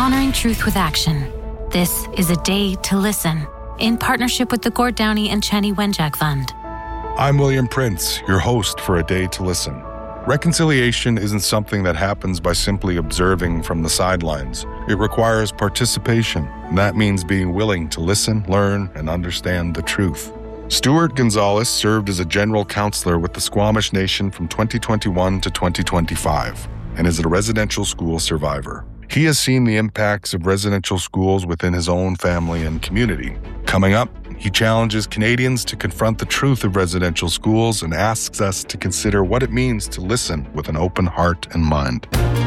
honoring truth with action. This is A Day to Listen, in partnership with the Gord Downie and Chenny Wenjack Fund. I'm William Prince, your host for A Day to Listen. Reconciliation isn't something that happens by simply observing from the sidelines. It requires participation, and that means being willing to listen, learn, and understand the truth. Stuart Gonzalez served as a general counselor with the Squamish Nation from 2021 to 2025 and is a residential school survivor. He has seen the impacts of residential schools within his own family and community. Coming up, he challenges Canadians to confront the truth of residential schools and asks us to consider what it means to listen with an open heart and mind.